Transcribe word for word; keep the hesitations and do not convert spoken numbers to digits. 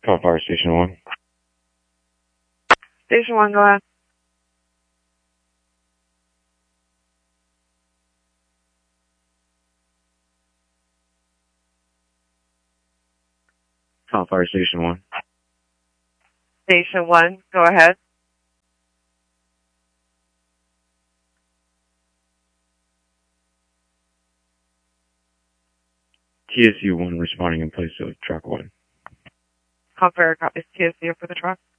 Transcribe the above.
Call Fire Station one. Station one, go ahead. Call Fire Station one. Station one, go ahead. T S U one responding in place of truck one. Call Fire copies T S U for the truck.